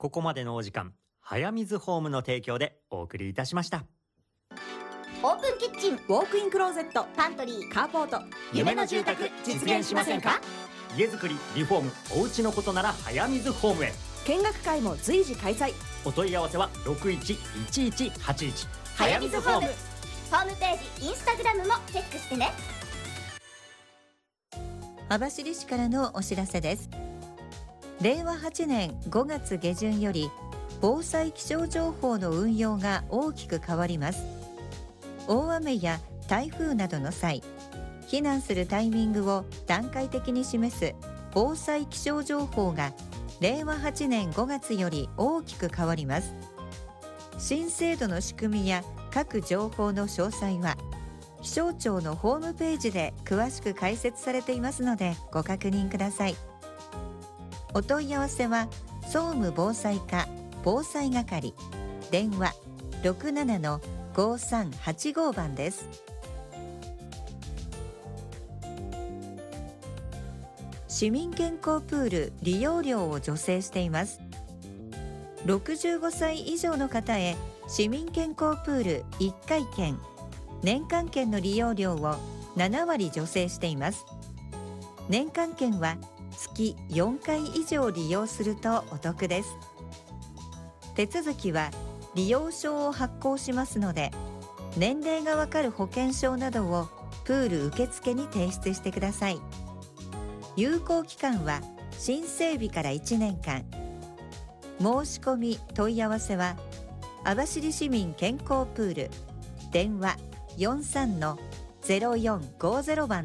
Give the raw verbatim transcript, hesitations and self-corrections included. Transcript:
ここまでのお時間、早水ホームの提供でお送りいたしました。 オープンキッチン、ウォークインクローゼット、パントリー、カーポート、夢の住宅実現しませんか？ 家づくり、リフォーム、お家のことなら早水ホームへ。 見学会も随時開催。 お問い合わせはろくいちいちいちはちいち。 早水ホーム。ホームページ、インスタグラムもチェックしてね。 網走市からのお知らせです。れいわはちねんごがつげじゅんより防災気象情報の運用が大きく変わります。大雨や台風などの際、避難するタイミングを段階的に示す防災気象情報がれいわはちねんごがつより大きく変わります。新制度の仕組みや各情報の詳細は気象庁のホームページで詳しく解説されていますのでご確認ください。お問い合わせは総務防災課防災係、電話 ろくななのごさんはちご 番です。市民健康プール利用料を助成しています。ろくじゅうごさい以上の方へ市民健康プールいっかい券、年間券の利用料をななわり助成しています。年間券は月よんかい以上利用するとお得です。手続きは利用証を発行しますので、年齢がわかる保険証などをプール受付に提出してください。有効期間は申請日からいちねんかん。申し込み問い合わせは網走市民健康プール、電話 よんさんのゼロよんごゼロ 番